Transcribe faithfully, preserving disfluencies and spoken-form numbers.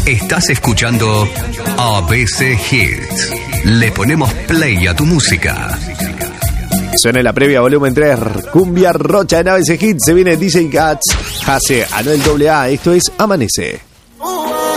Estás escuchando A B C Hits. Le ponemos play a tu música. Suena la previa volumen tres, Cumbia Rocha en A B C Hits. Se viene D J Cats, Jase, Anuel doble A. Esto es Amanece.